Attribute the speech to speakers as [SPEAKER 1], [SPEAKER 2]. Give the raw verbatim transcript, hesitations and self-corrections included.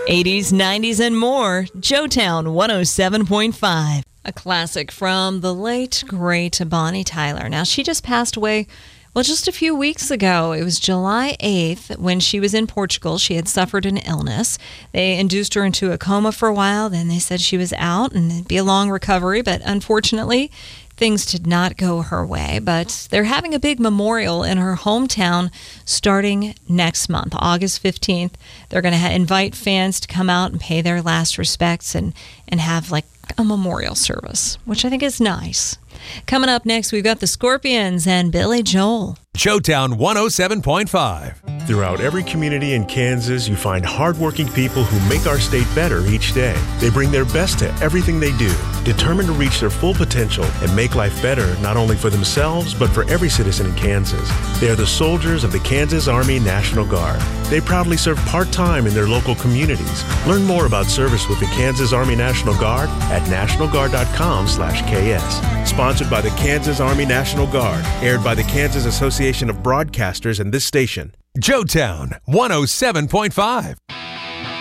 [SPEAKER 1] eighties, nineties, and more. Joetown one oh seven point five. A classic from the late, great Bonnie Tyler. Now, she just passed away, well, just a few weeks ago. It was July eighth when she was in Portugal. She had suffered an illness. They induced her into a coma for a while. Then they said she was out and it'd be a long recovery. But unfortunately, things did not go her way. But they're having a big memorial in her hometown starting next month, August fifteenth. They're going to ha- invite fans to come out and pay their last respects and, and have like a memorial service, which I think is nice. Coming up next, we've got the Scorpions and Billy Joel.
[SPEAKER 2] Joetown one oh seven point five.
[SPEAKER 3] Throughout every community in Kansas, you find hardworking people who make our state better each day. They bring their best to everything they do, determined to reach their full potential and make life better not only for themselves, but for every citizen in Kansas. They are the soldiers of the Kansas Army National Guard. They proudly serve part-time in their local communities. Learn more about service with the Kansas Army National Guard at national guard dot com slash K S. Sponsored by the Kansas Army National Guard. Aired by the Kansas Association of Broadcasters and this station.
[SPEAKER 2] Joetown one oh seven point five.